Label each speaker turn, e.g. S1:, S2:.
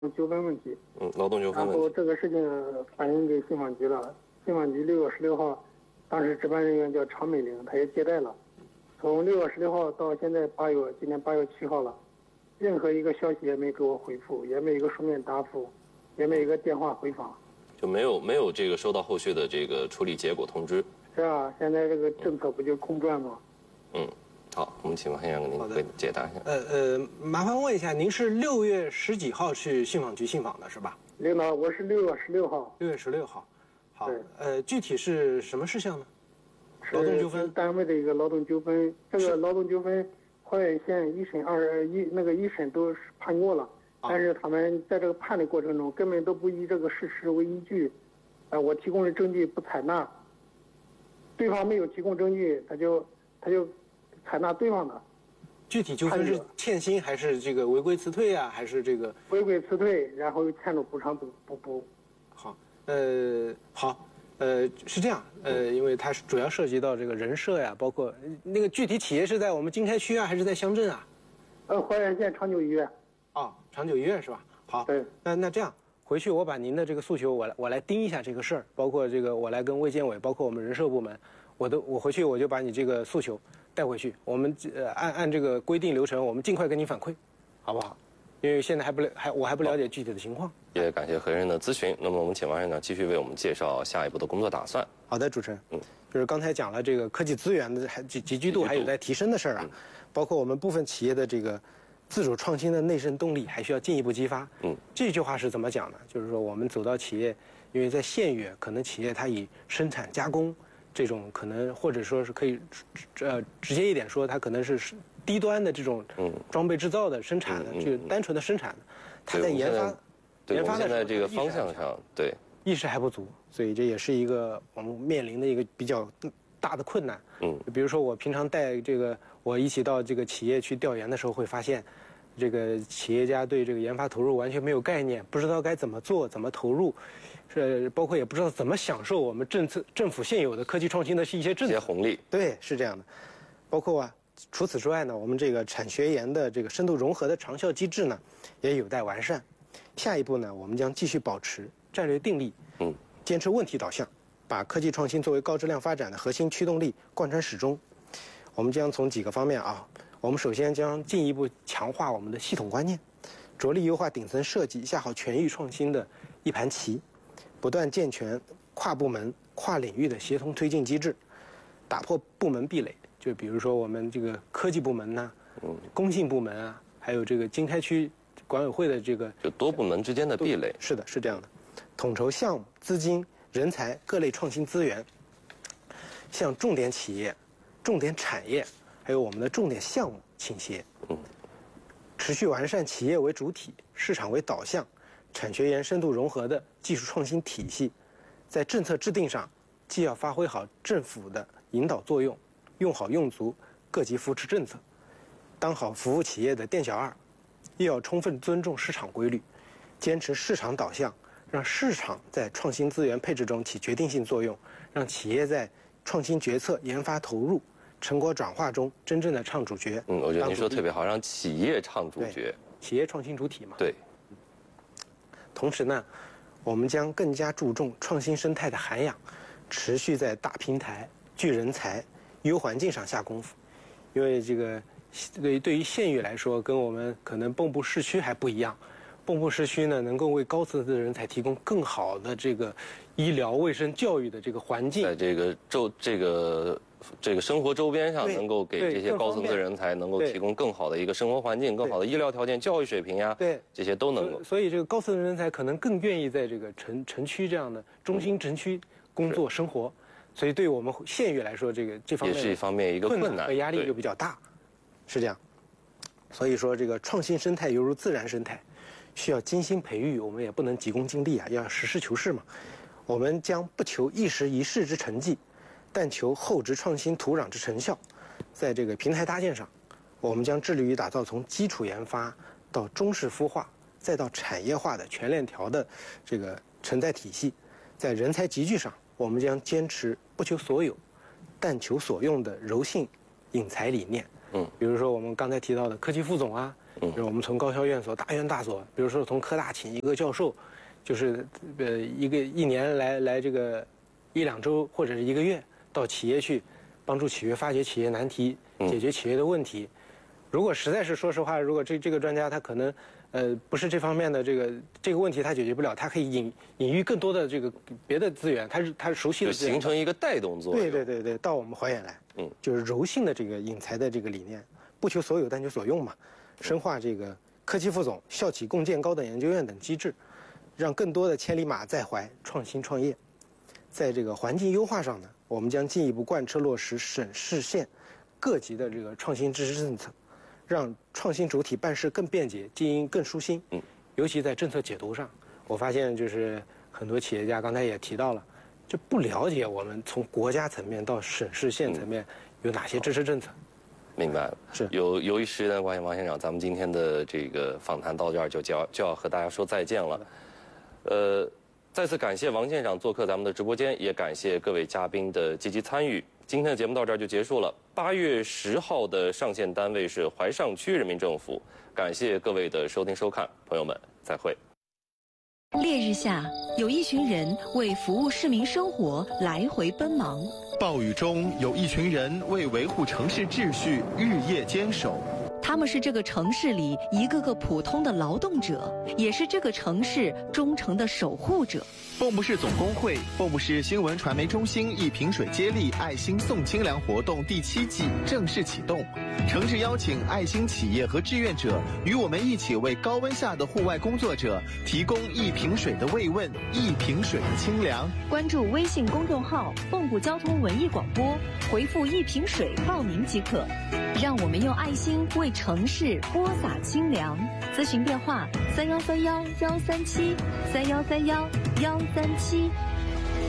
S1: 纠纷问题。
S2: 劳动纠纷问题。
S1: 然后这个事情反映给信访局了，信访局6月16号，当时值班人员叫常美玲，她也接待了。从6月16号到现在今年8月7号了，任何一个消息也没给我回复，也没有一个书面答复，也没有一个电话回访，
S2: 就没有这个收到后续的这个处理结果通知。
S1: 是啊，现在这个政策不就空转吗？
S2: 好，我们请王汉阳给您解答一下。
S3: 麻烦问一下，您是6月10几号去信访局信访的是吧？
S1: 领导，我是6月16号。
S3: 6月16号，好。
S1: 对。
S3: 具体是什么事项呢？劳动纠纷。
S1: 单位的一个劳动纠纷，这个劳动纠纷，花垣县一审都判过了，但是他们在这个判的过程中根本都不以这个事实为依据，我提供的证据不采纳，对方没有提供证据，他就采纳对方的。
S3: 具体纠纷是欠薪还是这个违规辞退啊？还是这个
S1: 违规辞退，然后又欠着补偿不？
S3: 好，是这样，因为它是主要涉及到这个人社呀，包括那个具体企业是在我们经开区啊，还是在乡镇啊？
S1: 花垣县长久医院。
S3: 哦，长久医院是吧？好，
S1: 对。
S3: 那这样，回去我把您的这个诉求，我来盯一下这个事儿，包括这个我来跟卫健委，包括我们人社部门，我回去我就把你这个诉求带回去，我们按这个规定流程，我们尽快给你反馈，好不好？因为现在我还不了解具体的情况。
S2: 也感谢何人的咨询。那么我们请王院长继续为我们介绍下一步的工作打算。
S3: 好的，主持人。就是刚才讲了这个科技资源的集聚度还有在提升的事儿啊，包括我们部分企业的这个自主创新的内生动力还需要进一步激发。这句话是怎么讲呢？就是说我们走到企业，因为在县域可能企业它以生产加工这种可能，或者说是可以直接一点说，它可能是低端的这种装备制造的生产的，就单纯的生产的，它在研发的
S2: 现在这个方向上，对
S3: 意识还不足，所以这也是一个我们面临的一个比较大的困难。比如说我平常带我一起到这个企业去调研的时候，会发现，这个企业家对这个研发投入完全没有概念，不知道该怎么做、怎么投入，包括也不知道怎么享受我们政府现有的科技创新的一些政策
S2: 红利。
S3: 对，是这样的。包括除此之外呢，我们这个产学研的这个深度融合的长效机制呢，也有待完善。下一步呢，我们将继续保持战略定力，坚持问题导向，把科技创新作为高质量发展的核心驱动力贯穿始终。我们将从几个方面我们首先将进一步强化我们的系统观念，着力优化顶层设计，下好全域创新的一盘棋，不断健全跨部门、跨领域的协同推进机制，打破部门壁垒。就比如说我们这个科技部门呐，工信部门啊，还有这个经开区管委会的这个，
S2: 就多部门之间的壁垒。
S3: 是的，是这样的。统筹项目、资金、人才各类创新资源，向重点企业、重点产业，还有我们的重点项目倾斜。持续完善企业为主体、市场为导向、产学研深度融合的技术创新体系，在政策制定上，既要发挥好政府的引导作用，用好用足各级扶持政策，当好服务企业的店小二，又要充分尊重市场规律，坚持市场导向，让市场在创新资源配置中起决定性作用，让企业在创新决策、研发投入、成果转化中真正的唱主角。
S2: 我觉得您说得特别好，让企业唱主角，
S3: 企业创新主体嘛。
S2: 对。
S3: 同时呢，我们将更加注重创新生态的涵养，持续在大平台、聚人才、优环境上下功夫。因为这个对于县域来说，跟我们可能蚌埠市区还不一样。蚌埠市区呢，能够为高层次的人才提供更好的这个医疗卫生教育的这个环境，
S2: 在这个生活周边上，能够给这些高层次人才能够提供更好的一个生活环境、更好的医疗条件、教育水平呀，这些都能够。
S3: 所以这个高层次人才可能更愿意在这个城区这样的中心城区工作生活，所以对我们县域来说，这方面
S2: 也是一方面一个困难
S3: 和压力就比较大，是这样。所以说，这个创新生态犹如自然生态，需要精心培育，我们也不能急功近利啊，要实事求是嘛。我们将不求一时一事之成绩，但求厚植创新土壤之成效。在这个平台搭建上，我们将致力于打造从基础研发到中式孵化，再到产业化的全链条的这个承载体系。在人才集聚上，我们将坚持不求所有，但求所用的柔性引才理念。比如说我们刚才提到的科技副总啊， 我们从高校院所、大院大所，比如说从科大请一个教授，就是一年来这个1、2周或者是1个月到企业去，帮助企业发掘企业难题，解决企业的问题。如果实在是说实话，如果这个专家他可能不是这方面的这个问题他解决不了，他可以引喻更多的这个别的资源，他熟悉的资源，
S2: 形成一个带动作用。
S3: 对，到我们怀远来，就是柔性的这个引才的这个理念，不求所有但求所用嘛，深化这个科技副总、校企共建高等研究院等机制，让更多的千里马在怀创新创业。在这个环境优化上呢，我们将进一步贯彻落实省市县各级的这个创新支持政策，让创新主体办事更便捷，经营更舒心。尤其在政策解读上，我发现就是很多企业家刚才也提到了，就不了解我们从国家层面到省市县层面有哪些支持政策。
S2: 明白了，
S3: 是
S2: 由于时间的关系，王县长，咱们今天的这个访谈到这儿就要和大家说再见了。再次感谢王县长做客咱们的直播间，也感谢各位嘉宾的积极参与。今天的节目到这儿就结束了。8月10号的上线单位是淮上区人民政府。感谢各位的收听收看，朋友们再会。
S4: 烈日下，有一群人为服务市民生活来回奔忙；
S5: 暴雨中，有一群人为维护城市秩序日夜坚守。
S4: 他们是这个城市里一个个普通的劳动者，也是这个城市忠诚的守护者。
S5: 蚌埠市总工会、蚌埠市新闻传媒中心一瓶水接力爱心送清凉活动第7季正式启动，诚挚邀请爱心企业和志愿者与我们一起为高温下的户外工作者提供一瓶水的慰问，一瓶水的清凉。
S4: 关注微信公众号蚌埠交通文艺广播，回复一瓶水报名即可。让我们用爱心为城市播撒清凉。咨询电话：3131-137，3131-137。